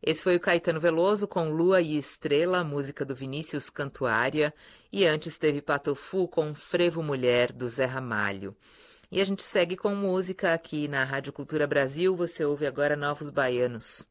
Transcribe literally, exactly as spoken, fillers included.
Esse foi o Caetano Veloso com Lua e Estrela, música do Vinícius Cantuária, e antes teve Patofu com Frevo Mulher, do Zé Ramalho. E a gente segue com música aqui na Rádio Cultura Brasil, você ouve agora Novos Baianos.